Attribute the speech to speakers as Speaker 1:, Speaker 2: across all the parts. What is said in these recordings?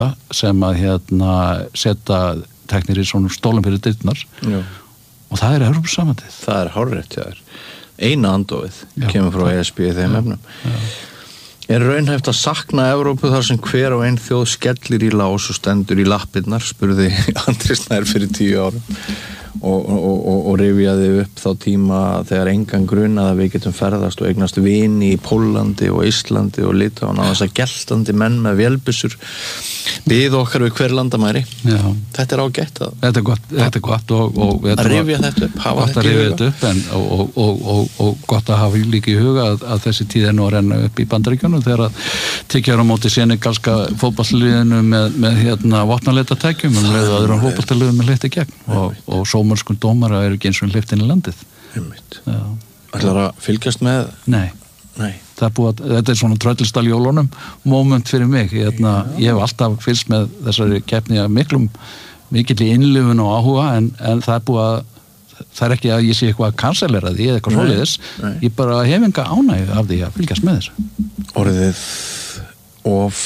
Speaker 1: sem að setja teknir í svona stólum fyrir dyrnar og það Evrópusambandið.
Speaker 2: Það hárrétt, það eina andofið kemur frá ESB í þeim efnum. Raunhæft að sakna Evrópu þar sem hver og ein þjóð skellir í lás og stendur í lappirnar, spurði Andri Snær fyrir 10 árum og rifjaði upp þá tíma þegar engan grunaði að við getum ferðast og eignast vini í Pólandi og Íslandi og Litáen á þess að geltandi menn með vélbyssur við okkar við hver landamæri. Þetta ágætt
Speaker 1: Þetta er gott og
Speaker 2: að rifja þetta upp, hafa
Speaker 1: þetta í huga og gott að hafa líka í huga að þessi tíð nú að renna upp í Bandaríkjunum þegar að tekja á móti senegalska fótboltaliðinu með vopnaleitatækjum og með öðrum fótboltaliðum með leitt í gegn og sómörskun dómara ekki eins og hleypt inn í landið.
Speaker 2: Ætlar að fylgjast með?
Speaker 1: Nei. Þetta svona tröllstall jólunum moment fyrir mig. Ég hef alltaf fylgst með þessari keppni að mikill í innlifun og áhuga en það búið að það ekki að ég sé eitthvað að kanselera því eða eitthvað svoleiðis. Ég bara hef enga ánægju af því að fylgjast með þessu.
Speaker 2: Orðið of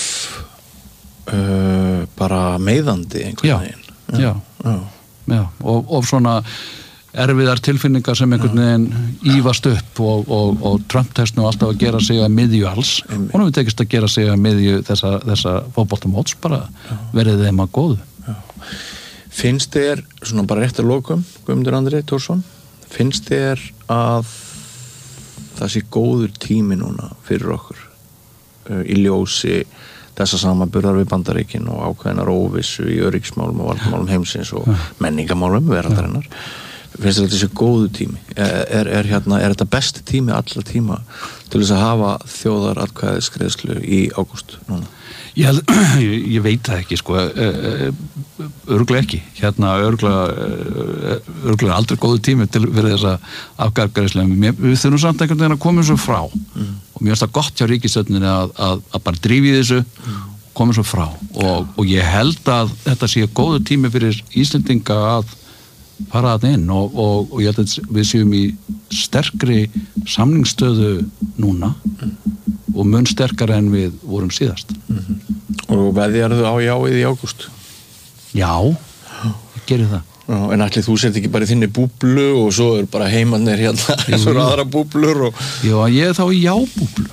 Speaker 2: bara meiðandi einhvern veginn.
Speaker 1: Já, og svona erfiðar tilfinningar sem einhvern veginn ívast upp og Trump tekst nú alltaf að gera sig að miðju alls. Honum við tekist að gera sig að miðju þessa fótboltamóts, bara verið þeim að góðu.
Speaker 2: Finnst þér, svona bara rétt að lokum, Guðmundur Andri Thorsson, finnst þér að það sé góður tími núna fyrir okkur í ljósi þessa samanburðar við Bandaríkin og ákveðnar óvissu í öryggismálum og valdamálum heimsins og menningamálum veraldarinnar? Finnst þér þetta sé góðu tími? Er þetta besti tími allra tíma til þess að hafa þjóðaratkvæðisgreiðslu í ágúst núna?
Speaker 1: Ég veit það ekki, sko. Örugglega ekki. Örugglega aldrei góðu tími fyrir þessa afgreiðslu. Við þurfum samt einhvern veginn að koma þessu frá. Og mér finnst það gott hjá ríkisstjórninni að bara drífa í þessu, koma þessu frá. Og ég held að þetta sé góðu tími fyrir Íslendinga að fara þarna inn og ég held að við séum í sterkri samningsstöðu núna og mun sterkari en við vorum síðast.
Speaker 2: Og veðjarðu á jáið í ágúst?
Speaker 1: Já, ég gerir það.
Speaker 2: En ætli þú sért ekki bara í þinni búblu og svo bara heimannir eins og aðra búblur
Speaker 1: Já, ég þá í jábúblu.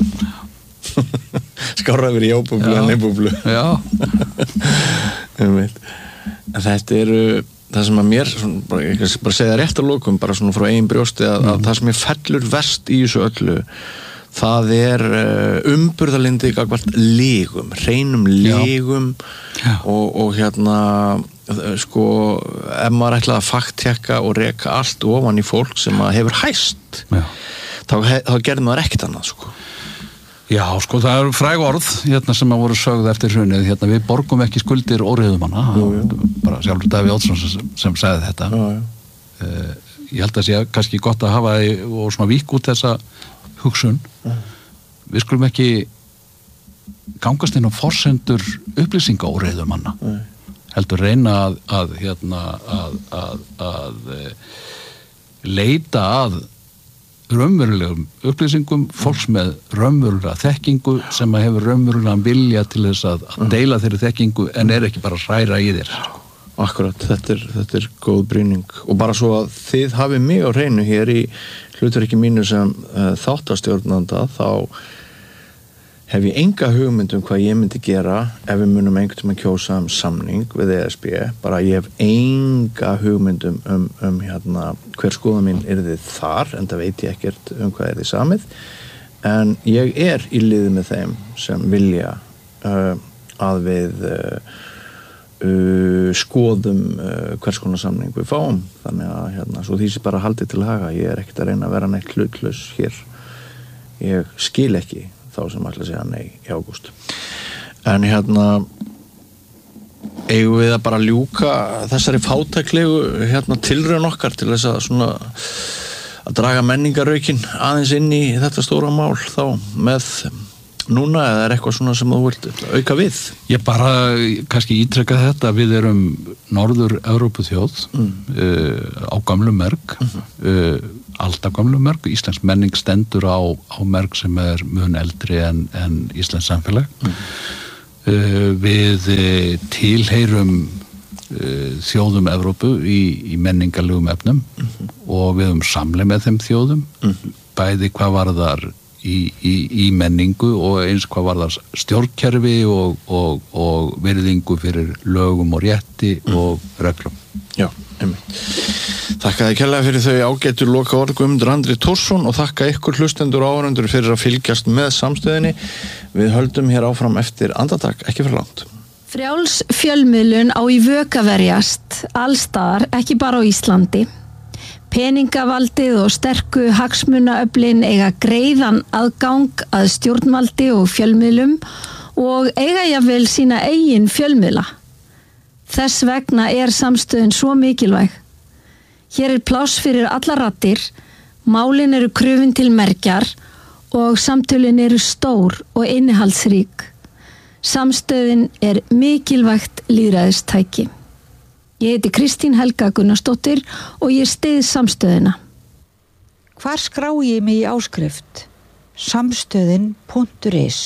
Speaker 2: Skárra verið jábúblu en neybúblu.
Speaker 1: Já.
Speaker 2: En þetta það sem að mér, ég bara segja rétt að lokum, bara svona frá eigin brjósti að það sem fellur verst í þessu öllu, það umburðarlyndi gagnvart lygum, hreinum lygum og sko, ef maður ætlaði að fakttjekka og reka allt ofan í fólk sem hefur hæst, þá gerði maður ekkert annað, sko.
Speaker 1: Já, sko, það fræg orð sem að voru sögð eftir hrunið, við borgum ekki skuldir óreiðumanna, bara sjálfur Davíð Oddsson sem sagði þetta. Ég held að sé kannski gott að hafa og svona vík út þessa hugsun. Við skulum ekki gangast inn á forsendur upplýsinga óreiðumanna. Heldur reyna að leita að raunverulegum upplýsingum, fólks með raunverulega þekkingu sem hefur raunverulegan vilja til þess að deila þeirri þekkingu en ekki bara hræra í þér.
Speaker 2: Akkurat, þetta góð brýning og bara svo að þið hafið mig á hreinu hér í hlutverki mínu sem þáttastjórnanda, þá hef ég enga hugmynd hvað ég myndi gera ef við munum einhvern tímann kjósa samning við ESB, bara ég hef enga hugmynd hver skoðun mín yrði þar, en það veit ég ekkert hvað yrði samið, en ég í liði með þeim sem vilja að við skoðum hvers konar samning við fáum, þannig að svo því sé bara haldið til haga, ég ekkert að reyna að vera neitt hlutlaus hér, ég skil ekki þá sem ætla að segja nei í ágúst. En eigum við að bara ljúka þessari fátæklegu tilraun okkar til þess að svona að draga menningaraukin aðeins inn í þetta stóra mál þá með núna, eða eitthvað svona sem þú vilt auka við? Ég
Speaker 1: bara kannski ítreka þetta, við erum Norður-Evrópuþjóð á gamlu merg, aldagömlu merg, íslensk menning stendur á merg sem mun eldri en íslensk samfélag. Við tilheyrum þjóðum Evrópu í menningarlegum efnum og við höfum samleið með þeim þjóðum bæði hvað varðar í menningu og eins hvað varðar stjórnkerfi og virðingu fyrir lögum og rétti og reglum.
Speaker 2: Já, einmitt. Þakka þér kærlega fyrir þau ágætu loka orð Guðmundur Andri Thorsson og þakka ykkur hlustendur og áhorfendur fyrir að fylgjast með samstöðinni. Við höldum hér áfram eftir andartak, ekki fyrir langt.
Speaker 3: Frjáls fjölmiðlun á í vök að verjast allstaðar, ekki bara á Íslandi. Peningavaldið og sterku hagsmunaöflin eiga greiðan aðgang að stjórnvaldi og fjölmiðlum og eiga jafnvel sína eigin fjölmiðla. Þess vegna samstöðin svo mikilvæg. Hér pláss fyrir allar raddir, málin eru krufin til mergjar og samtölin eru stór og innihaldsrík. Samstöðin mikilvægt lýðræðistæki. Ég heiti Kristín Helga Gunnarsdóttir og ég styð samstöðina.
Speaker 4: Hvar skrái ég mig í áskrift? Samstöðin.is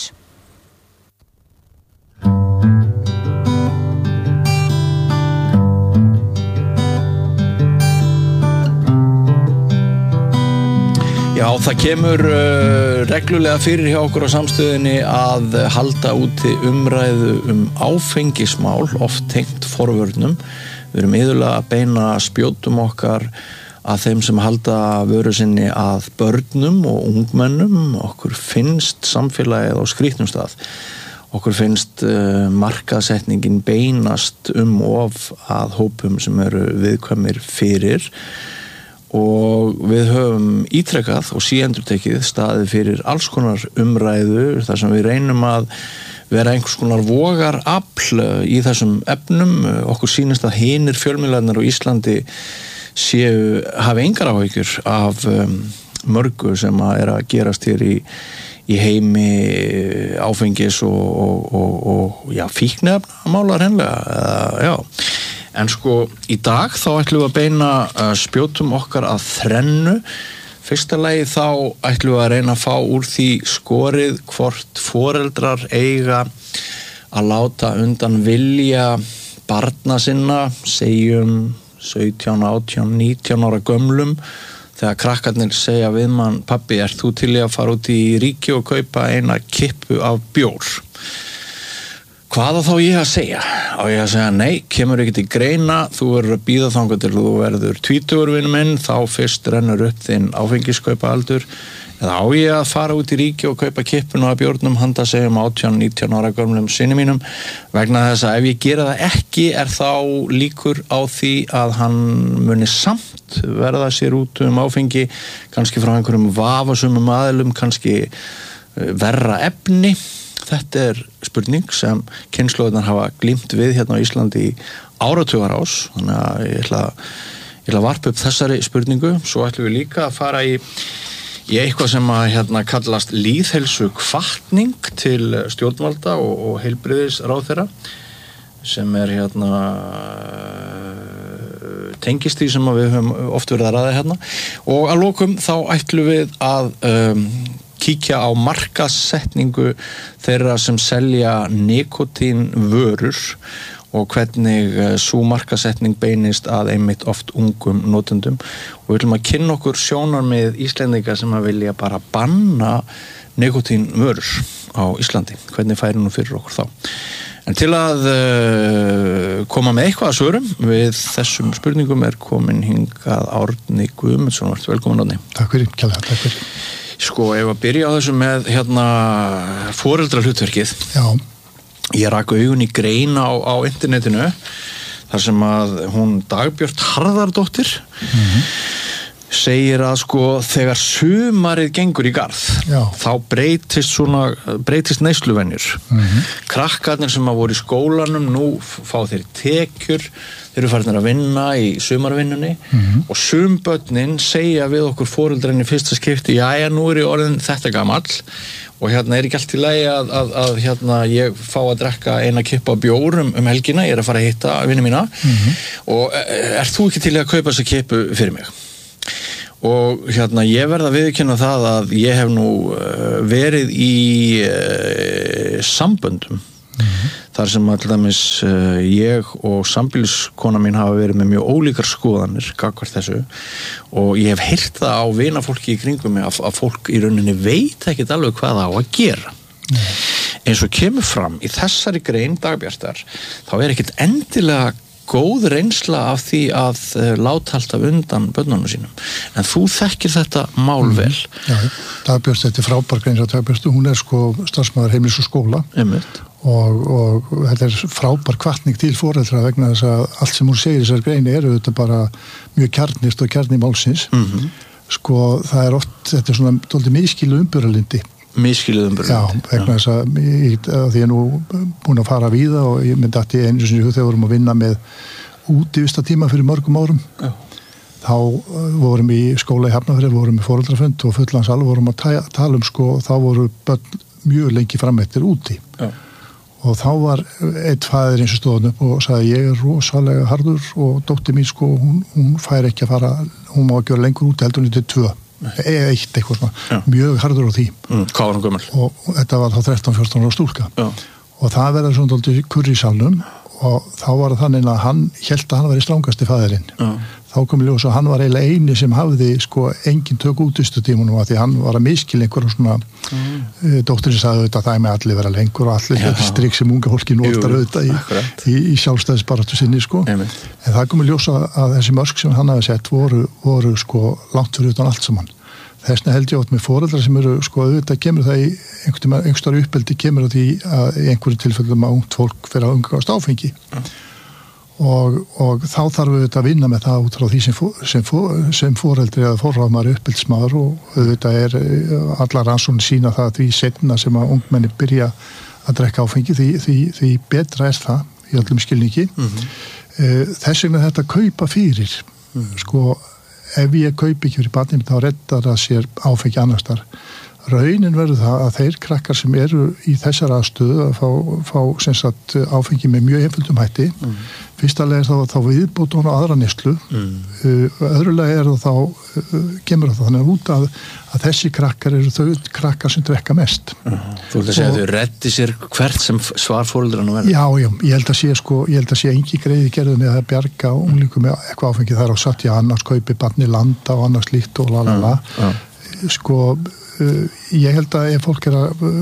Speaker 2: Já, það kemur reglulega fyrir hjá okkur á samstöðinni að halda úti umræðu áfengismál, oft tengt forvörnum. Við erum iðulega að beina spjótum okkar að þeim sem halda vöru sinni að börnum og ungmennum. Okkur finnst samfélagið á skrýtnum stað. Okkur finnst markaðsetningin beinast of að hópum sem eru viðkvæmir fyrir. Og við höfum ítrekkað og síendurtekið staðið fyrir alls konar umræðu þar sem við reynum að vera einhvers konar vogarafl í þessum efnum. Okkur sýnist að hinir fjölmiðlarnir á Íslandi hafi engar áhyggjur af mörgu sem að gerast hér í heimi áfengis og fíkniefnamála hreinlega, já. En sko, í dag þá ætlum við að beina spjótum okkar að þrennu. Fyrsta lagi þá ætlum við að reyna að fá úr því skorið hvort foreldrar eiga að láta undan vilja barna sinna, segjum 17, 18, 19 ára gömlum, þegar krakkarnir segja við mann, pabbi, ert þú til í að fara út í ríki og kaupa eina kippu af bjór? Hvað á þá ég að segja? Á ég að segja, nei, kemur ekki til greina, þú verður að bíða þangað til þú verður 20 vinur minn, þá fyrst rennur upp þinn áfengiskaupa-aldur, eða á ég að fara út í ríki og kaupa kippuna af bjórnum handa segjum 18-19 ára gömlum syni mínum, vegna þess að ef ég gera það ekki þá líkur á því að hann muni samt verða sér út áfengi, kannski frá einhverjum vafasumum aðilum, kannski verra efni. Þetta spurning sem kynslóðirnar hafa glímt við hérna á Íslandi í áratugarás, þannig að ég ætla að varpa upp þessari spurningu. Svo ætlum við líka að fara í eitthvað sem að kallast lýðheilsu hvatning til stjórnvalda og heilbrigðisráðherra, sem tengist því sem við höfum oft verið að ræða hérna. Og að lokum þá ætlum við að kíkja á markaðssetningu þeirra sem selja nikótínvörur og hvernig sú markaðssetning beinist að einmitt oft ungum notendum. Og við viljum að kynna okkur sjónarmið Íslendinga sem að vilja bara banna nikótínvörur á Íslandi. Hvernig færi nú fyrir okkur þá? En til að koma með eitthvað að svörum við þessum spurningum komin hingað Árni Guðmundsson. Velkomin, Árni.
Speaker 5: Takk fyrir, kærlega, takk fyrir.
Speaker 2: Sko, ef að byrja á þessu með foreldrahlutverkið.
Speaker 5: Já.
Speaker 2: Ég rak augun í grein á internetinu þar sem að hún Dagbjört Harðardóttir segir að sko þegar sumarið gengur í garð þá breytist neysluvenjur. Krakkarnir sem að voru í skólanum nú fá þeir tekjur, þeir eru farin að vinna í sumarvinnunni og sumbörnin segja við okkur foreldrar í fyrsta skipti, jæja, nú ég orðin þetta gamall og ekki allt í lagi að ég fá að drekka eina kippa bjór helgina, ég að fara að hitta vini mína og þú ekki til að kaupa þessa kippu fyrir mig? Og ég verð að viðurkenna það að ég hef nú verið í samböndum þar sem alldamis ég og sambýliskona mín hafa verið með mjög ólíkar skoðanir gagnvart þessu og ég hef heyrt það á vinafólki í kringum mig að fólk í rauninni veit ekkert alveg hvað það á að gera. Eins og kemur fram í þessari grein Dagbjartar þá ekkert endilega góð reynsla af því að láta alltaf undan börnunum sínum. En þú þekkir þetta mál vel.
Speaker 5: Já, Dagbjört, þetta frábær grein hjá Dagbjörtu, hún sko starfsmaður heimilis og skóla.
Speaker 2: Einmitt.
Speaker 5: Og þetta frábær hvatning til foreldra vegna þess að allt sem hún segir í þessari greini þetta bara mjög kjarnist og kjarni málsins. Sko, það oft, þetta svona dálítið miskilu umbyrralindi.
Speaker 2: Já,
Speaker 5: vegna þess að því ég nú búin að fara víða og ég myndi að einu sinni þegar vorum að vinna með útivistatíma fyrir mörgum árum. Já. Þá vorum í skóla í Hafnarfirði, vorum í foreldrafund og fullans alveg vorum að tala sko, þá voru börn mjög lengi frameftir úti. Já. Og þá var einn faðir eins og stóðan upp og sagði ég rosalega harður og dóttir mín sko, hún fær ekki að fara, hún má ekki vera lengur úti heldur til 2. Eitt eitthvað svona, mjög harður á því.
Speaker 2: Hvað var hann gömul?
Speaker 5: Og þetta var þá 13-14 ára stúlka. Já. Og það verður svona dálítið kurr í salnum og þá var það þannig að hann hélt að hann var í strangasti faðirinn. Já. Þá kom í ljós að hann var eiginlega eini sem hafði sko engin tök útistutímunum að því hann var að miskila einhverjum svona dóttirinn sagði auðvitað það með allir vera lengur og allir þetta strik sem unga fólki notar auðvitað í sjálfstæðisbaráttu sinni sko. En það kom í ljós að þessi mörk sem hann hafi sett voru sko langt fyrir utan allt saman. Þessna held ég átt með foreldrar sem eru sko auðvitað kemur það í einhverjum uppeldi kemur það því að í einhverjum tilfellum að ungt fólk fyrir að umgangast áfengi. Og þá þarf við að vinna með það út frá því sem foreldri eða forráðmaður uppeldismadur og auðvitað allar rannsóknir sína það því seinna sem að ungmenni byrja að drekka áfengi því betra það í öllum skilningi. Þess vegna þetta kaupa fyrir sko ef ég kaupi ekki fyrir barnið þá reddar það sér áfengi annars þar. Raunin verður það að þeir krakkar sem eru í þessar aðstöðu að fá sem sagt áfengi með mjög einföldum hætti. Fyrstalega þá viðbót hún á aðra neyslu. Öðrulega kemur það þannig út að þessi krakkar eru þau krakkar sem drekka mest.
Speaker 2: Þú ert að segja að þau reddi sér hvert sem svar foreldrarna verður?
Speaker 5: Já, ég held að sé engi greiði gerðu með að bjarga unglingum með eitthvað áfengi þar á satt ég annars kaupi barni landa og annars líkt og lalala. Sko ég held að ef fólk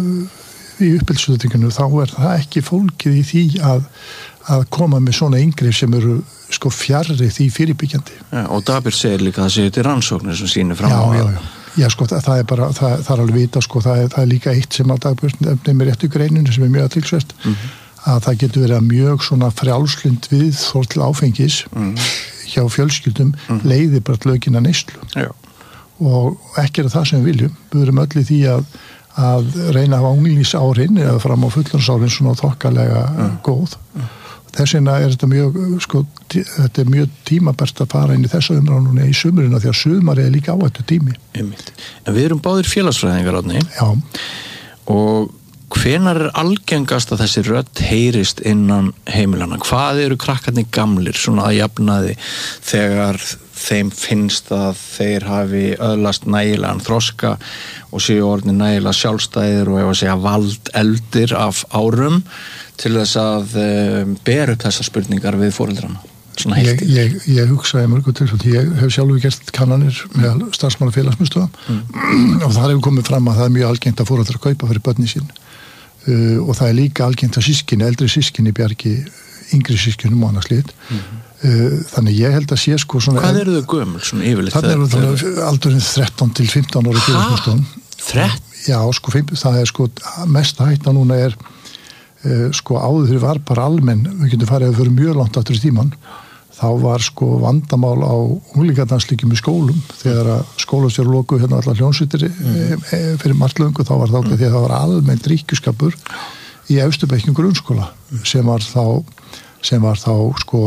Speaker 5: í uppeldsuttinginu þá það ekki fólkið í því að koma með svona inngrif sem eru sko fjarri því fyrirbyggjandi.
Speaker 2: Ja, og Dagbjörn segir líka að það séu til rannsóknir sem sýnir fram á
Speaker 5: Já, sko það bara, það alveg vita sko, það líka eitt sem að Dagbjörn nefnir réttu greininu sem mjög athyglisvert að það getur verið að mjög svona frjálslynd viðhorf til áfengis hjá fjölskyldum leiði bara til aukinna neyslu. Já. Og ekki það sem við viljum. Við erum öll í því að reyna að hafa unglingsárin eða fram á fullorðinsárin svona þokkalega góð. Þess vegna þetta mjög tímabært að fara inn í þessa umræðuna í sumrina því að sumar líka áhættu tími.
Speaker 2: En við erum báðir félagsfræðingar Árni. Já. Og hvenær algengast að þessi rödd heyrist innan heimilana? Hvað eru krakkarnir gamlir svona að jafnaði þegar þeim finnst að þeir hafi öðlast nægilegan þroska og séu orðnir nægilega sjálfstæðir og ef að segja valdeldir af árum til þess að bera upp þessar spurningar við foreldrana?
Speaker 5: Ég hugsaði mörgum tilfelli, ég hef sjálfur gert kannanir með starfsmanna félagsmiðstöða og það hefur komið fram að það mjög algengt að foreldrar kaupa fyrir börnin sín og það líka algengt að eldri sískinni bjargi yngri sískinum og annars lít. Þannig ég held að sé sko svona
Speaker 2: Hvað eru þau gömul svona yfirleitt?
Speaker 5: Það eru aldurinn 13 til 15 ára félagsmiðstöðum.
Speaker 2: 13?
Speaker 5: Já, sko það sko mest hætta núna sko áður fyrir var bara almenn, við getum farið að fyrir mjög langt aftur í tíman, þá var sko vandamál á unglingadagslíkjum í skólum þegar að skólastjórar lokuðu hérna allar hljómsveitir fyrir margt löngu, þá var það því að það var almenn drykkjuskapur í efstu bekkjum grunnskóla sem var þá sko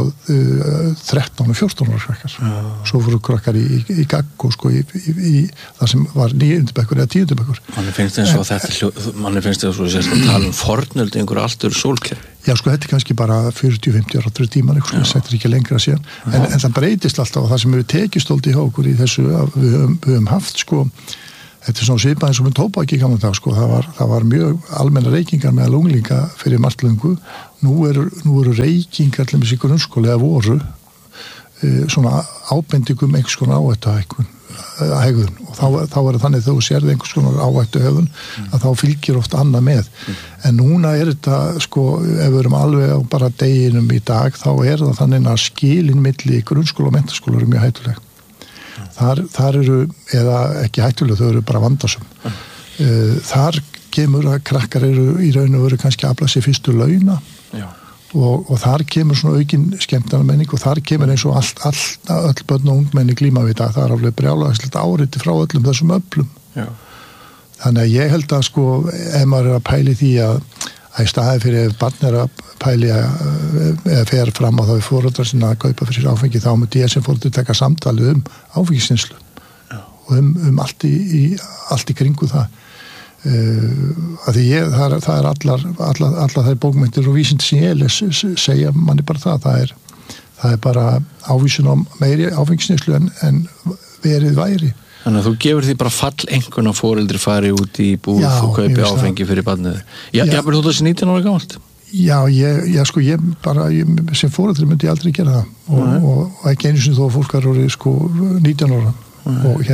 Speaker 5: 13 og 14 ára krakkar. Svo voru krakkar í gagg og sko í það sem var 9. bekkur eða 10. bekkur.
Speaker 2: Manni finnst eins og manni finnst eins og að tala fornöld í einhverju allt öðru sólkerfi.
Speaker 5: Já, sko þetta kannski bara 40-50 ára fyrir tíman, eitthvað, þetta ekki lengra síðan. En það breytist alltaf og það sem hefur tekist í okkur í þessu, við höfum haft sko þetta svona svipað eins og með tóbaki gamla dag, sko, það var mjög almenna reykingar meðal unglinga fyrir margt löngu. Nú eru reykingar til þess í grunnskóla eða voru svona ábendingum einhvers konar áhættuhegðun og þá er þannig þegar þú sérði einhvers konar áhættuhegðun að þá fylgir oft annað með. En núna er þetta, sko, ef við erum alveg á bara deginum í dag, þá er það þannig að skilin milli grunnskóla og menntaskóla eru mjög hættuleg. Þar eru, eða ekki hættuleg, þau eru bara vandasum. Þar kemur að krakkar eru í raun og veru kannski að afla sér fyrstu launa. Já. Og þar kemur svona aukin skemmtanamenning og þar kemur eins og öll börn og ungmenni glíma við það. Það er alveg brjálæðislegt áriti frá öllum þessum öflum. Já. Þannig að ég held að, sko, ef maður er að pæli því að í staði fyrir ef barn er að pæli eða fer fram á þá í foreldrar sinna að kaupa fyrir áfengi, þá myndi ég sem foreldri taka samtalið áfengisneyslu og allt í kringu það. Að því það er allar þær bókmenntir og vísindi sem ég les segja manni bara það er bara ávísun á meiri áfengisneyslu en verið væri.
Speaker 2: Þannig að þú gefur því bara fall einhvern að foreldri fari út í búð og kaupi áfengi fyrir barnið. Jafnvel þú þessi 19 ára gamalt? Já, ég sem foreldri myndi ég aldrei gera það og ekki einu sinni þó að fólk er orðið, sko, 19 ára og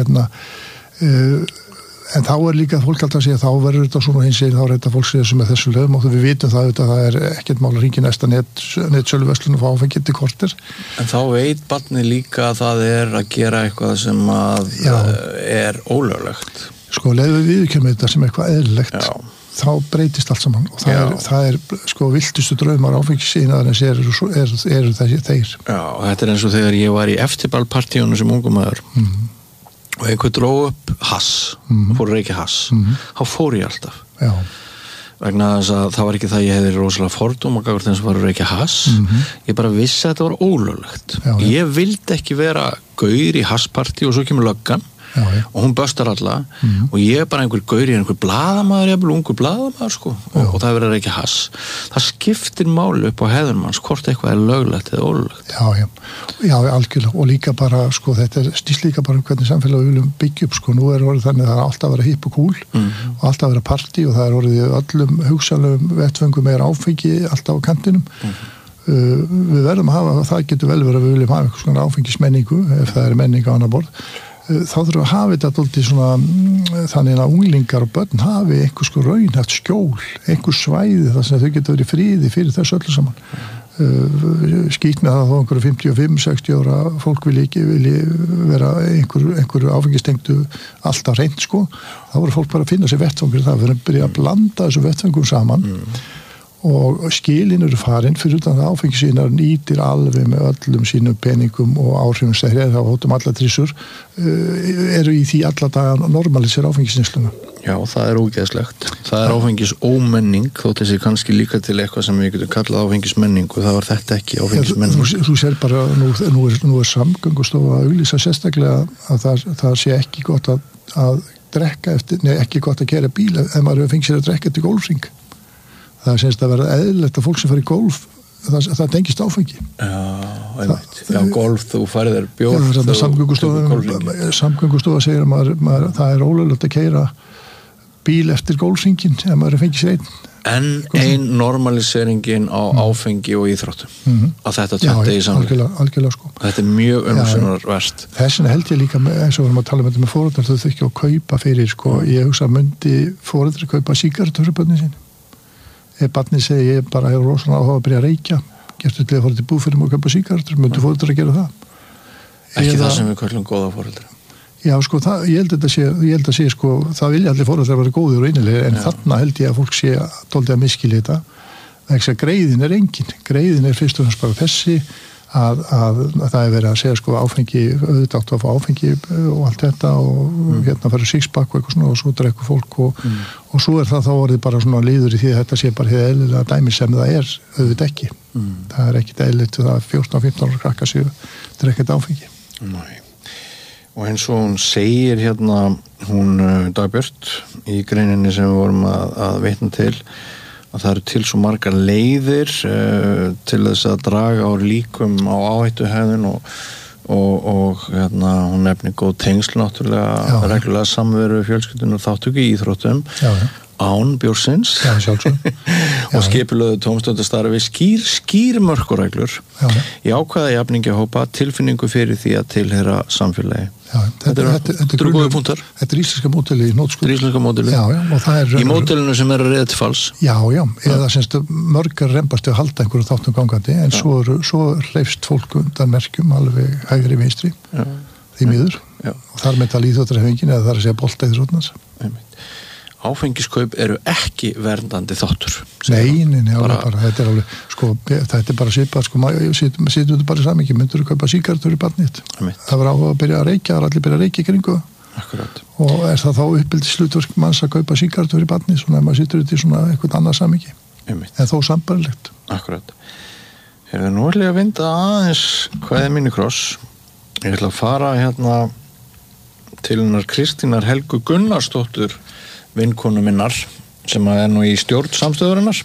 Speaker 2: en þá er líka fólk alltaf að segja þá verður þetta svona hins eginn, þá er þetta fólk sem er þessu lögum og við vitum það er ekkert mál að hringja næsta netsöluverslun og fá áfengi til korter. En þá veit barnið líka að það er að gera eitthvað sem að er ólöglegt. Sko, leiðum við viðurkennum þetta sem eitthvað eðlilegt, þá breytist allt saman og það er sko viltustu draumar áfengisínaðarins eru þeir. Já, þetta er eins og þegar ég var í eftirballpartíunum sem ungumæður. Og einhver dró upp hass, fór að reykja hass, þá fór ég alltaf. Já. Vegna þess að það var ekki það ég hefði rosalega fordóma gagnvart þeim sem var að reykja hass. Ég bara vissi að þetta var ólöglegt. Ég vildi ekki vera gaur í hasspartí og svo kemur löggan og hún böstar alla og ég bara einhver gaur í einhver blaðamaður, ungur blaðamaður, sko, og það er verið að reykja hass. Það skiptir máli upp á hegðunum hans hvort eitthvað er löglegt eða ólöglegt. Já, algjörlega, og líka bara, sko, þetta snýst líka bara hvernig samfélag við viljum byggja upp, sko. Nú er orðið þannig að það er alltaf að vera hipp og cool og alltaf að vera partí og það er orðið öllum hugsanlegum vettföngum meira áfengi alltaf á kantinum. Við verðum að hafa, það getur vel verið að við viljum hafa eitthvað svona áfengismenningu ef það er menning á annar borð. Þá þurfum að hafa þetta alltaf svona þannig að unglingar og börn hafi einhvers sko raunhæft skjól, einhvers svæði þar sem þau geta verið friði fyrir þessu öllu saman. Skýt með það að þó einhverju 55-60 ára fólk vilji vera einhverju áfengistengdu alltaf reynd, sko. Þá voru fólk bara að finna sér vettfangur það, við erum byrjað að blanda þessu vettfangum saman og skilin eru farin fyrir utan það áfengisínar nýtir alveg með öllum sínum peningum og áhrifum þegar það hóttum alla trissur eru í því alla daga normalisir áfengisneysluna. Já, það er ógeðslegt. Það er áfengisómenning þótt þessi kannski líka til eitthvað sem við getum kallað áfengismenning og það var þetta ekki áfengismenning. Þú sér bara, nú er Samgöngustofa að auglýsa sérstaklega að það sé ekki gott að drekka ekki gott að keyra bíl ef maður fengið sér að drekka til gólfring. Það er semst að vera eðlilegt að fólk sem fara í golf það tengist áfengi. Já, golf, þú farið þér bjór. Já, Samgöngustofa segir að það er ólöglegt að keyra bíl eftir golfringin ef maður fengið sér einn. En normaliseringin á áfengi og íþróttum að þetta tvennt í samlega. Algjörlega, sko. Þetta er mjög umsjónarvert. Þessina held ég líka eins og við erum að tala með foreldrar þau þurfi ekki að kaupa fyrir, sko. Ég hugsa að myndi foreldrar kaupa sígarettur fyrir börnin sín. Ef barnið segir ég bara hefur rosalega áhuga að byrja að reykja, gertu til að fara til búfyrir og kaupa sígarettur, myndu foreldrar að gera það? Ekki það sem við kallum góða foreldra. Já, sko, ég held að sé, sko, það vilja allir foreldrar að vera góður og einilegir, en þarna held ég að fólk sé dálítið að miskilja þetta. Þess að greiðin er engin. Greiðin er fyrst og fremst bara þessi að það er verið að segja, sko, áfengi, auðvitað áttu að fá áfengi og allt þetta og hérna fara sixpack og eitthvað svona og svo drekku fólk og svo er það þá orðið bara svona líður í því að þetta sé bara hefði eðlilega dæmi sem það er auðvitað ekki. Það er ekkit eðlilegt það 14-15 ára krakka séu drekkað áfengi. Nei. Og eins og hún segir hérna, hún Dagbjört í greininni sem við vorum að vitna til að það eru til svo margar leiðir til þess að draga á líkum á áhættuhegðun og hún nefnir góð tengsl náttúrulega, reglulega samveru fjölskyldun og þáttöku í íþróttum án bjórsins og skipulögðu tómstundastarfi skýr mörkureglur í ákvæða jafningjahópa, tilfinningu fyrir því að tilheyra samfélagi. Þetta eru góði punktar.
Speaker 5: Þetta er íslenska módeli í nótskóla.
Speaker 2: Þetta er íslenska módeli.
Speaker 5: Og það er í
Speaker 2: módelinu sem er að reiða til falls.
Speaker 5: Eða semst mörgar rembast að halda einhverju þáttum gangandi, en svo hreyfst fólk undan merkjum alveg hægri vinstri, því miður. Og þar með tala íþróttarhreyfingin eða þar að segja bolta íþróttans.
Speaker 2: Áfengiskaup eru ekki verndandi þáttur.
Speaker 5: Nei, þetta er alveg, þetta er bara svipað, sittum þetta bara í samingi, myndur þú kaupa sígarettur í barnið. Það var á að byrja að reykja, það er allir byrja að reykja í kringu.
Speaker 2: Akkurat. Og
Speaker 5: er það þá uppbyldishlutverk manns að kaupa sígarettur í barnið, svona ef maður situr þetta í svona eitthvað annað samingi. En þó sambarlegt.
Speaker 2: Akkurat. Nú ætla ég að vinda aðeins kvæði minni kross. Ég ætla að fara til hennar Kristínar Helgu Gunnarsdóttur, vinkonu minnar, sem er nú í stjórn samstöðurinnar.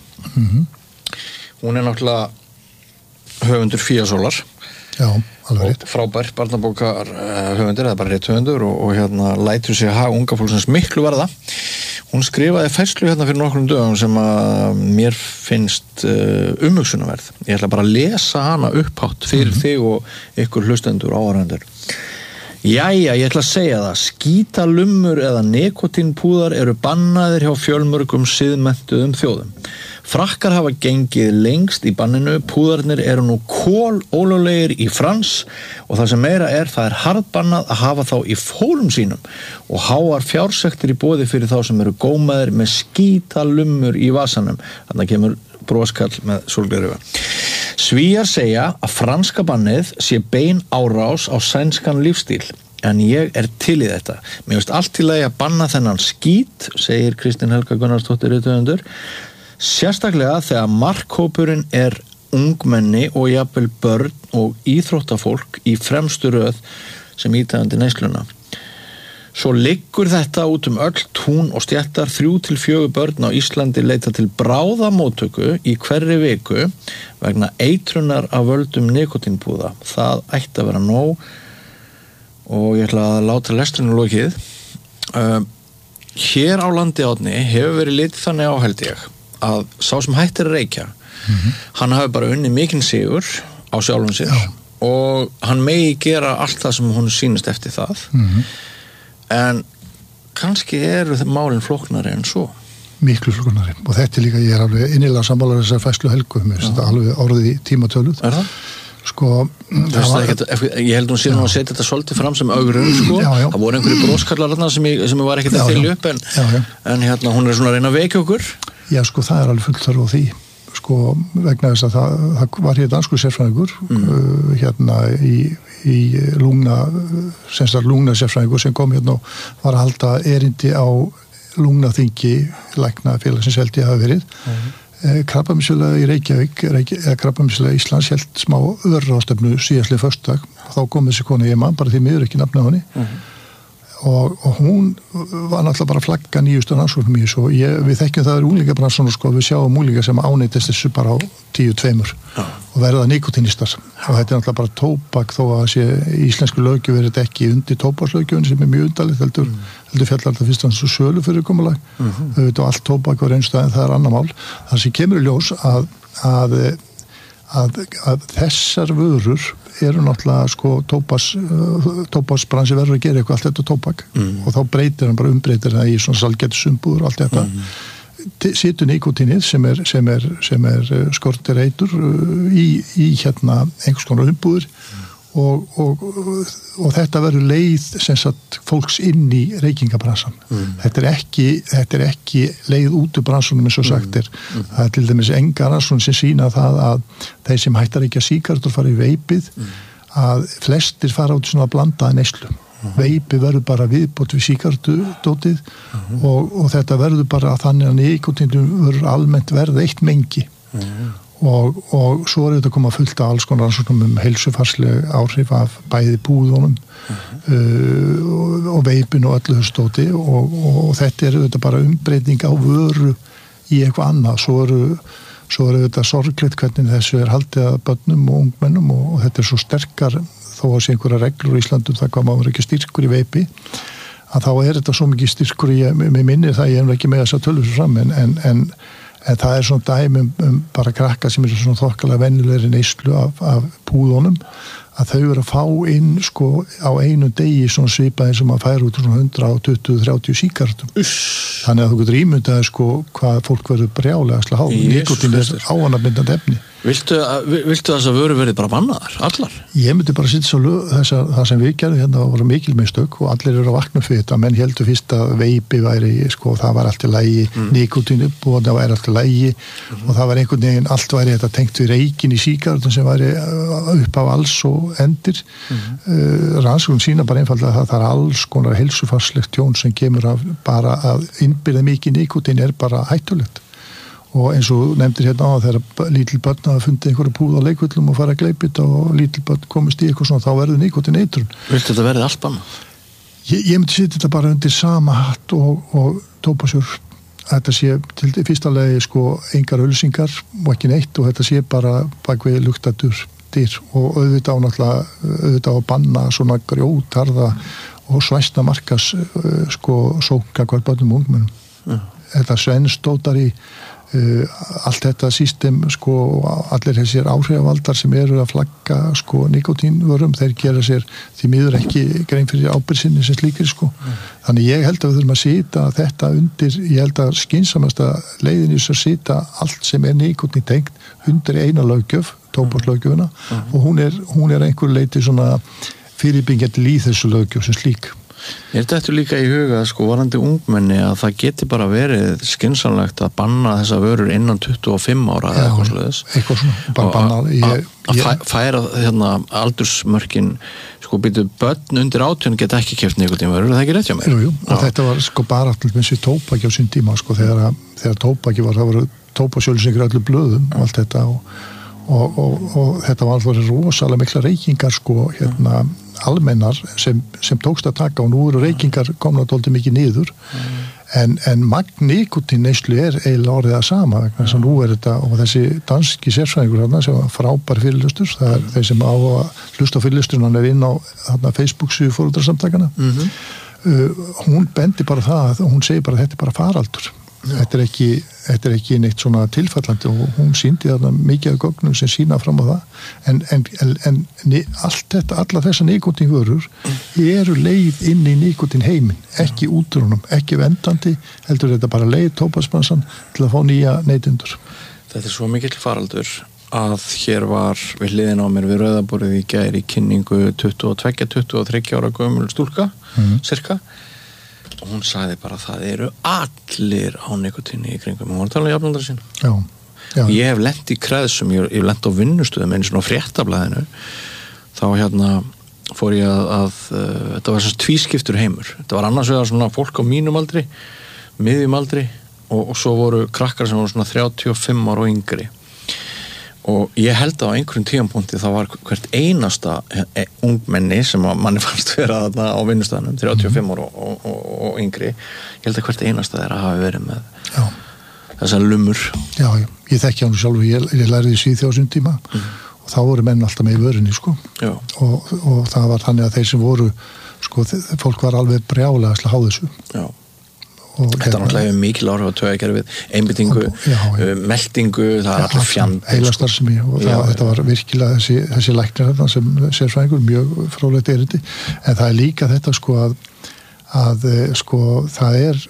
Speaker 2: Hún er náttúrulega höfundur Fíasólar.
Speaker 5: Alveg rétt.
Speaker 2: Frábær barnabókar höfundur, eða bara rétt höfundur og lætur sig haga unga fólksins miklu varða. Hún skrifaði færslu fyrir nokkrum dögum sem að mér finnst umhugsunarverð. Ég ætla bara að lesa hana upphátt fyrir þig og ykkur hlustendur áhorfendur. Jæja, ég ætla að segja það, skítalummur eða nikotínpúðar eru bannaðir hjá fjölmörgum siðmenntuðum þjóðum. Frakkar hafa gengið lengst í banninu, púðarnir eru nú kolólöglegir í Frans og það sem meira það er harðbannað að hafa þá í fólum sínum og háar fjársektir í boði fyrir þá sem eru gómaðir með skítalummur í vasanum. Þarna kemur broskall með sólgleruga. Svíar segja að franska bannið sé bein árás á sænskan lífstíl, en ég er til í þetta. Mér finnst allt í lagi að banna þennan skít, segir Kristín Helga Gunnarsdóttir rithöfundur, sérstaklega þegar markhópurinn er ungmenni og jafnvel börn og íþróttafólk í fremstu röð sem ítægandi neysluna. Svo liggur þetta út öll tún og stéttar, 3-4 börn á Íslandi leita til bráðamóttöku í hverri viku vegna eitrunar af völdum nikotínpúða. Það ætti að vera nóg og ég ætla að láta lestrinu lokið. Hér á landi Árni hefur verið litið þannig á, held ég, að sá sem hættir að reykja, hann hafi bara unnið mikinn sigur á sjálfum sér og hann megi gera allt það sem hún sýnist eftir það. En kannski eru málin flóknari en svo.
Speaker 5: Miklu flóknari. Og þetta líka, ég alveg innilega sammála þessar færslu Helgu. Mér finnst þetta alveg orðið í tímatöluð.
Speaker 2: Er það? Ég held hún síðan að setja þetta svolítið fram sem ögrun, Það voru einhverju broskallar sem ég var ekkert að þylja upp, en hún er svona að reyna að vekja okkur.
Speaker 5: Já, það er alveg fullt þörf á því. Vegna þess að það var hér danskur sérfræðingur í lungna sérfræðingur sem kom hérna og var að halda erindi á lungnaþingi læknafélagsins held ég hafi verið. Krabbameinsfélag í Reykjavík, Krabbameinsfélag Íslands held smá örráðstefnu síðastliðinn föstudag. Þá kom þessi kona ég man, bara því miður ekki nafnið á henni. Og hún var náttúrulega bara að flagga nýjustu rannsóknum í þessu og við þekkjum það unglingabransson við sjáum unglingar sem áneytist þessu bara á 10-2 og verða nikotínistar og þetta er náttúrulega bara tóbak þó að sé íslensku löggjöf er þetta ekki undir tóbakslöggjöfin sem er mjög undarlegt heldur fjallar þetta fyrst og sölu fyrir komulag og allt tóbak var einstað en það er annar mál þannig sem kemur í ljós að þessar vörur eru náttúrulega tóbaksbransi verður að gera eitthvað allt þetta tóbak og þá umbreytir það í svona salgetusumbúður og allt þetta situr nikotínið sem er skortir eitur í einhvers konar umbúður og þetta verður leið sem sagt fólks inn í reykingabransan þetta er ekki leið út úr bransunum eins og sagt er það er til dæmis enga rannsókn sem sýna það að þeir sem hættar ekki að sígarettur fara í veipið að flestir fara út svona blandaða neyslu veipi verður bara viðbót við sígarettudótið og þetta verður bara þannig að nikotínum verður almennt verða eitt mengi og svo er þetta að koma fullt af alls konar rannsóknum heilsufarsleg áhrif af bæði búðunum og veipin og öllu þessu dóti og þetta er þetta bara umbreyting á vöru í eitthvað annað svo er þetta sorglegt hvernig þessu er haldið að börnum og ungmennum og þetta er svo sterkar þó þó að sé einhverja reglur í Íslandum það hvað maður ekki styrkur í veipi að þá þetta svo mikið styrkur með minni það ég ekki með þess að tölur svo fram en það svona dæmi bara krakka sem svona þokkalega venjulegri neyslu af púðunum að þau að fá inn sko á einu degi svona svipaði sem að færa út svona 120-30 sígarettum. Þannig að þú getur ímyndaði sko hvað fólk verður brjálega háð. Nikótín ávanabindandi efni.
Speaker 2: Viltu þess að vöru verið bara bannaðar, allar? Ég
Speaker 5: myndi bara sitja það sem við gerðum hérna voru mikil mistök og allir eru að vakna fyrir þetta menn heldur fyrst að veipi væri sko það var allt í lagi, nikótín og það væri allt í lagi og það var einhvern veginn allt væri þetta tengt við reikin í sígarettum sem væri upp af alls og endir rannsókn sína bara einfallega að það er alls konar heilsufarslegt tjón sem kemur af bara að innbyrða mikið nikótín bara hættulegt og eins og nefndir hérna á þegar lítil börn hafa fundið einhverja púð á leikvöllum og fara að gleypa þetta og lítil börn komist í eitthvað svona þá verður nikótín eitrun.
Speaker 2: Viltu þetta verði allt bannað?
Speaker 5: Ég myndi setja þetta bara undir sama hatt og tóbasjör þetta sé til fyrsta lagi sko engar ölsingar og ekki neitt og þetta sé bara bakvið luktadur dyr og auðvitað á að banna svona grjótarða og svæsna markas sko sóka hver börnum og ungmennum. Þetta svensdótar í allt þetta system sko allir þessir áhrifavaldar sem eru að flagga sko nikótínvörum þeir gera sér því miður ekki grein fyrir ábyrgðinni sem slíkir sko þannig ég held að við þurfum að sita þetta undir ég held að skynsamasta leiðin er að sita allt sem nikótín tengt undir eina löggjöf tóbakslöggjöfina og hún er einhver leiti svona fyrirbyggjandi í þessu löggjöf sem slík.
Speaker 2: Þetta líka í huga sko varandi ungmenni að það geti bara verið skynsamlegt að banna þessa vörur innan 25 ára eða eitthvað svoleiðis.
Speaker 5: Eitthvað svona, bara banna.
Speaker 2: Að færa hérna aldursmörkin sko býtu börn undir 18 geta ekki keypt nikótínvörur, er það ekki rétt hjá mér?
Speaker 5: Jú, og þetta var sko bara allir með sér tóbaki á sín tíma sko þegar tóbaki var, það voru tóbasjölsingur allir blöðum og allt þetta og þetta var alltaf rosalega mikla reykingar sko hérna almennar sem tókst að taka og nú eru reykingar komna dálítið mikið niður en magn nikótín neyslu eiginlega orðið að sama vegna þess að nú þetta og þessi danski sérfræðingur þarna sem var frábær fyrirlestur það er þeir sem á að hlusta á fyrirlesturinn hann inn á þarna Facebook-síðu foreldrasamtakana hún bendi bara það hún segir bara þetta bara faraldur þetta er ekki neitt svona tilfallandi og hún sýndi þarna mikið af gögnum sem sýna fram á það en allt þetta, alla þessa nikótínvörur eru leið inn í nikótín heiminn, ekki útrunum, ekki vendandi, heldur þetta bara leið tóbaksbransan til að fá nýja neytendur.
Speaker 2: Þetta er svo mikill faraldur að hér var við hliðin á mér við Rauðaborðið í gær í kynningu 22-23 ára gömul stúlka, cirka og hún sagði bara að það eru allir á nikótíni í kringum hún var að tala um jafnaldra sín ég hef lent í kreðsum, ég hef lent á vinnustöðum einu svona fréttablaðinu þá hérna fór ég að þetta var svona tvískiptur heimur þetta var annars vegar svona fólk á mínum aldri miðjum aldri og svo voru krakkar sem voru svona 35 ára og yngri og ég held að á einhverjum tímapunkti það var hvert einasta ungmenni sem að manni fannst vera þarna á vinnustæðanum 35 ára og yngri ég held að hvert einasta þeirra hafi verið með þessar lumur
Speaker 5: Já, ég þekki hann sjálfur, ég lærði í Svíþjóð á þessum tíma og þá voru menn alltaf með í vörinni sko og það var þannig að þeir sem voru sko, fólk var alveg brjálega að há þessu
Speaker 2: Já Þetta náttúrulega hefur mikil áhrif á taugakerfið, einbyttingu, meldingu, það er alltaf fjand.
Speaker 5: Heilastarfsemi og þetta var virkilega þessi læknir þarna sem sérfræðingur, mjög fróðlegt erindi. En það er líka þetta sko að sko það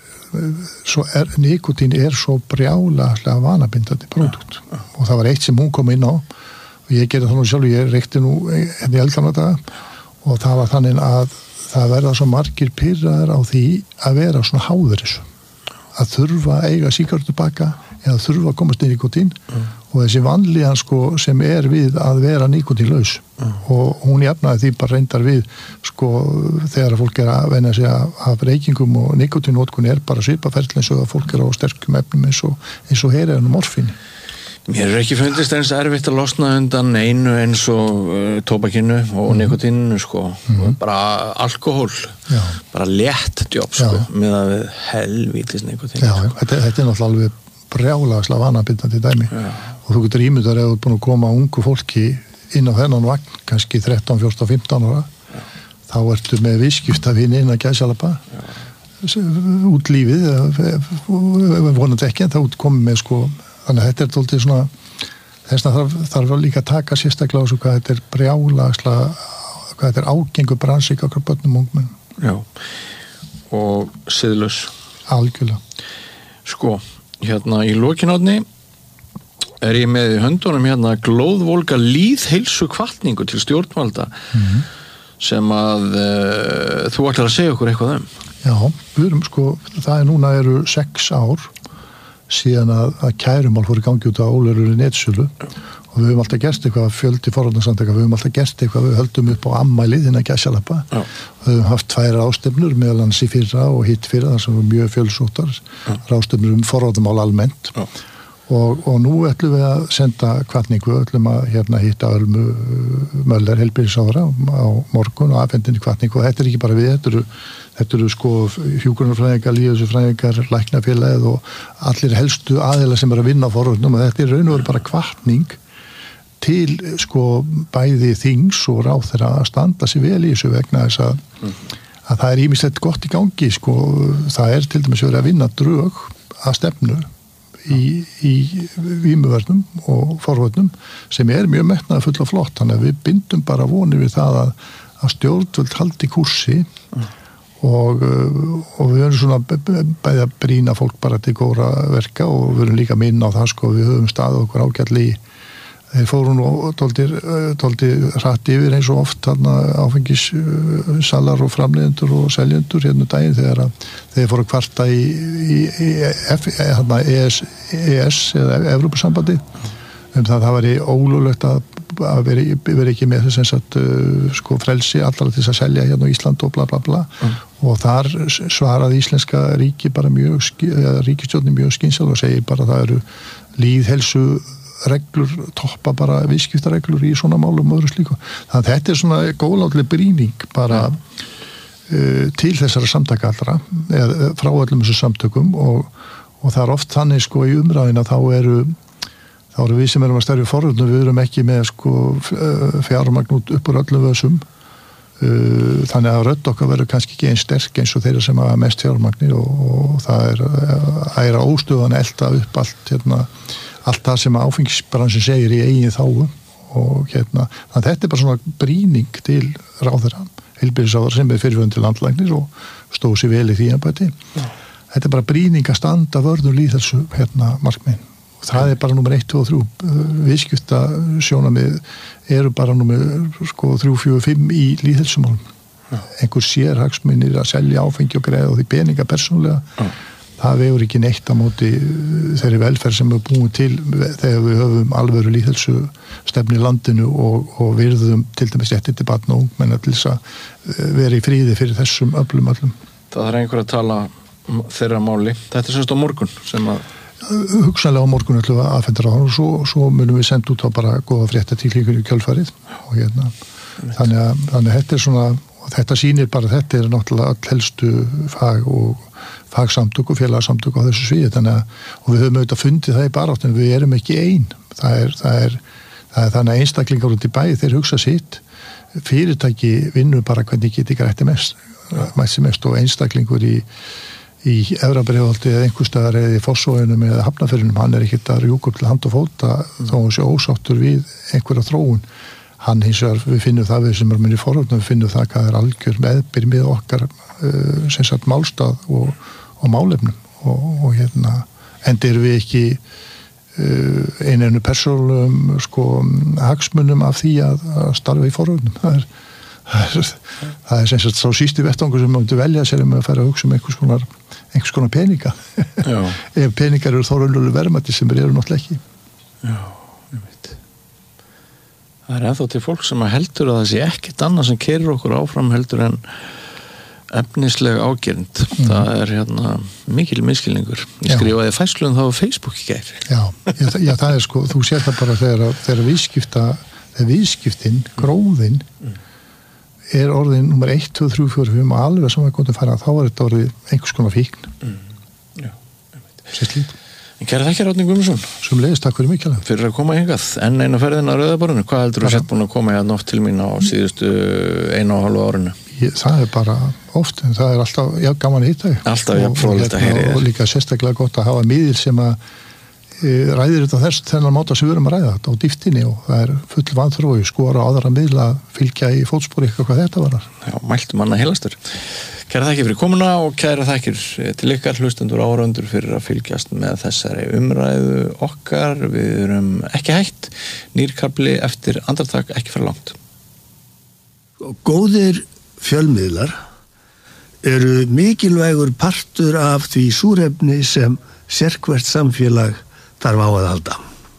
Speaker 5: nikótín er svo brjálega vanabindandi pródukt. Og það var eitt sem hún kom inn á og ég gerði það nú sjálf, ég reykti nú henni í eldgamla daga og það var þannig að það verða svo margir pirraðir á því að vera svona háður þessu að þurfa að eiga sígarettu baka eða þurfa að komast inn í nikótín og þessi vanlíðan sko sem er við að vera nikótínlaus og hún jafnaði því bara reyndar við sko þegar fólk er að venja sig af reykingum og nikótínótkun er bara svipaferðl eins og að fólk er á sterkum efnum eins og heroín og morfíni
Speaker 2: Mér ekki fundist eins erfitt að losna undan einu eins og tóbakinu og nikótíninu sko bara alkohól bara létt djóp sko með að við helvítis nikótín
Speaker 5: Já, þetta er náttúrulega alveg brjálagslega vanabindandi dæmi og þú getur ímyndar ef þú er búin að koma ungu fólki inn á þennan vagn, kannski 13, 14, 15 ára, þá ertu með viðskiptavini innan gæsalappa, út lífið, vonandi ekki, en þá komið með sko, þannig að þetta er dálítið svona, þess að þarf líka að taka sérstaklega á svo hvað þetta er brjálagslega, hvað þetta er ágengur bransik okkar börnum og ungmennum.
Speaker 2: Já, og siðlaus.
Speaker 5: Algjörlega.
Speaker 2: Sko, hérna í lokinátni er ég með í höndunum hérna glóðvolga lýðheilsu hvatningu til stjórnvalda sem að þú ætlar að segja okkur eitthvað um.
Speaker 5: Já, við erum sko, það núna eru 6 ár síðan að kærumál fóru gangi út á ólöglegri netsölu og við höfum alltaf gert eitthvað, fjöldi forvarnasamtaka, við höfum alltaf gert eitthvað, við höldum upp á ammælið innan gæsalappa og við höfum haft 2 ráðstefnur meðal annars í fyrra og hitt fyrra, þar sem var mjög fjölsóttar ráðstefnur forvarnamál almennt og nú ætlum við að senda hvatningu, ætlum að hitta Ölmu Möller heilbrigðisráðherra á morgun og afhendinni hvatningu og þetta er ekki bara við, þetta eru sko hjúkrunarfræðingar, lýðheilsufræðingar, læknafélagið og allir helstu aðilar sem eru að vinna á forvörnum og þetta er raun og veru bara hvatning til sko bæði þings og ráðherra að standa sig vel í þessu vegna þess að það er ýmislegt gott í gangi sko, það er til dæmis verið að vinna drög að stefnu í vímuvörnum og forvörnum sem er mjög metnaðarfull og flott, þannig að við bindum bara vonir við það að stjórnvöld haldi kúrsi og við höfum svona bæði að brýna fólk bara til góðra verka og við höfum líka minna á það sko, við höfum staðið okkur ágætlega í þeir fóru nú tóldi hratt yfir eins og oft þarna áfengissalar og framleiðendur og seljendur hérna daginn þegar þeir fóru að kvarta í ES eða Evrópusambandi það væri ólöglegt að vera ekki með þess að sko frelsi allra til þess að selja hérna á Ísland og bla bla bla og þar svaraði íslenska ríki bara ríkisstjórnin mjög skynsamlega og segir bara það eru lýðheilsu reglur, toppa bara viðskiptareglur í svona málum og öðru slíku. Þannig að þetta er svona góðlátlega brýning bara til þessara samtaka allra eða frá öllum þessu samtökum og það er oft þannig sko í umræðina þá eru við sem erum að stærja forvörnum, við erum ekki með sko fjármagn upp úr öllum vössum þannig að rödd okkar verður kannski ekki eins sterk eins og þeirra sem hafa mest fjármagnir og það er að óstöðan elta upp allt það sem áfengisbransin segir í eigin þágu og þannig að þetta er bara svona brýning til ráðherra, heilbrigðisráðherra sem er fyrirvönd til landlæknir og stóð sér vel í því embætti. Þetta er bara brýning að standa vörður lýðheilsu markmið og það er bara númer 1, 2 og 3 viðskipta sjónarmið eru bara númer sko 3, 4, 5 í lýðheilsumálum einhver sérhagsmunir að selja áfengi og greiða og því peninga persónulega það vegur ekki neitt á móti þeirri velferð sem við búum til þegar við höfum alvöru lýðheilsu stefnu í landinu og virðum til dæmis réttindi til barna og ungmenna til þess að vera í fríði fyrir þessum öllum.
Speaker 2: Það er einhver að tala þeirra máli. Þetta er semst á morgun sem að
Speaker 5: hugsanlega á morgun ætlum við að aðfenda ráð og svo munum við senda út á bara góða fréttatilkynningu í kjölfarið og þannig að þetta er svona og þetta sýnir bara þetta er náttúrulega all helstu fagsamtök og félagsamtök á þessu sviði og við höfum auðvitað fundið það í baráttunum, við erum ekki ein það er þannig að einstaklingar út í bæ þeir hugsa sitt fyrirtæki vinnur bara hvernig geti grætti mest og einstaklingur í Efra-Breiðholti eða einhvers staðar eða í Fossvoginum eða Hafnarfirðinum, hann er ekkert að rjúka upp til hand og fóta þó hann sé ósáttur við einhverja þróun hann hins vegar, við finnum það við sem erum í forhaldum, við finnum það hvað er algjör meðbyr með okkar sem sagt málstað og málefnum og endi erum við ekki einu persónulegum sko hagsmunum af því að starfa í forhaldum það er sem sagt sá sísti vettvangur sem maður velja sér að fara að hugsa einhvers konar peninga ef peningar eru þó raunveruleg verðmæti sem eru náttúrulega ekki.
Speaker 2: Já, ég veit. Það er ennþá til fólk sem heldur að það sé ekkert annað sem keyrir okkur áfram heldur en efnisleg ágernd. Það er mikil misskilningur. Ég skrifaði færslu þá á Facebook í gær.
Speaker 5: Já, það er sko, þú sér það bara þegar viðskiptin, gróðin er orðin nummer 1, 2, 3, 4, 5 og alveg sem við komum að fara þá er þetta orðið einhvers konar fíkn.
Speaker 2: Já,
Speaker 5: Sérslít.
Speaker 2: Kæra þakkir Árni Guðmundsson.
Speaker 5: Sömuleiðis, takk fyrir mikið.
Speaker 2: Fyrir að koma hingað. Enn eina ferðin á Rauðaborðinu. Hvað heldur þú sett búin að koma hérna oft til mín á síðustu 1,5 árinu?
Speaker 5: Það bara oft, en það alltaf gaman að hitta.
Speaker 2: Alltaf fróðlegt að heyra þér.
Speaker 5: Og líka sérstaklega gott að hafa miðil sem að ræðir þetta þennan máta sem við erum að ræða þetta á dýftinni og það full vanþrói skora á aðra miðla að fylgja í fótspori eitthvað hvað þetta varar.
Speaker 2: Já, mæltum manna heilastur. Kæra þakkir fyrir komuna og kæra þakkir til ykkar hlustendur áhorfendur fyrir að fylgjast með þessari umræðu okkar. Við erum ekki hætt. Nýrkafli eftir andartak, ekki fyrir langt.
Speaker 6: Góðir fjölmiðlar eru mikilvægur partur af því súrefni sem sérhvert samfélag þarf á að halda.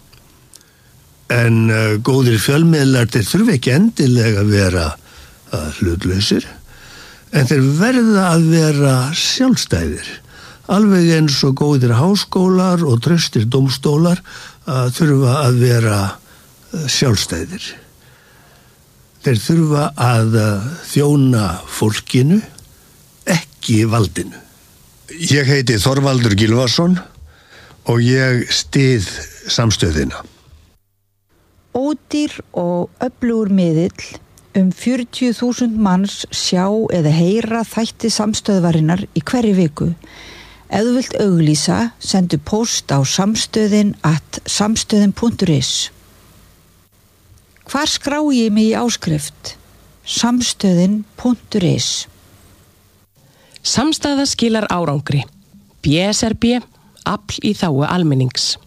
Speaker 6: En góðir fjölmiðlar þeir þurfa ekki endilega að vera hlutlausir, en þeir verða að vera sjálfstæðir. Alveg eins og góðir háskólar og traustir dómstólar þurfa að vera sjálfstæðir. Þeir þurfa að þjóna fólkinu, ekki valdinu. Ég heiti Þorvaldur Gylfason og ég styð samstöðina.
Speaker 4: Ódýr og öflugur miðill 40.000 manns sjá eða heyra þætti samstöðvarinnar í hverri viku. Ef þú vilt auglýsa, sendu post á samstöðin@samstöðin.is. Hvar skrái ég mig í áskrift? Samstöðin.is.
Speaker 7: Samstæða skilar árangri. BSRB, afl í þágu almennings.